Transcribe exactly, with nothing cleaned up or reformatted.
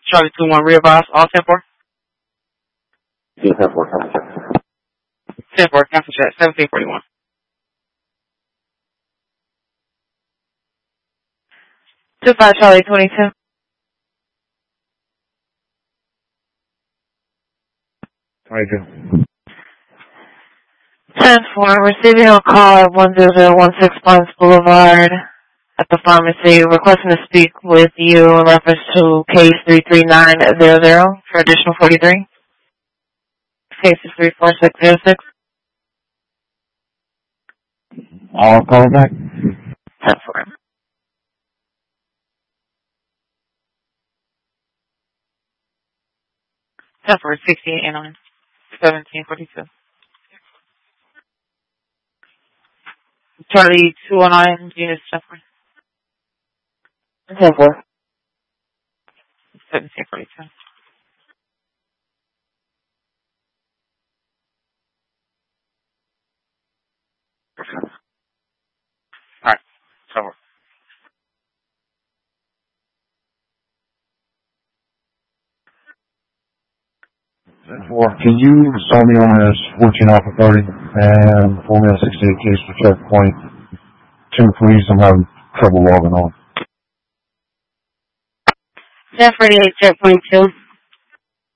Charlie two one rear boss, all ten four. Yeah, ten four, cancel check. ten four, cancel check, seventeen forty-one. two five Charlie twenty-two. twenty-two. ten four, receiving a call at one zero zero one six Pines Boulevard at the pharmacy, requesting to speak with you in reference to case three three nine zero zero for additional forty-three. Case is three four six zero six. I'll call back. ten four. ten four, sixteen eight nine, seventeen forty-two. Charlie two oh nine, Venus ten four. ten four. seventeen forty-two. Alright, so Four. Can you install me on this fourteen Alpha thirty and pull me a sixty-eight case for checkpoint two, please? I'm having trouble logging on. ten forty-eight, checkpoint two.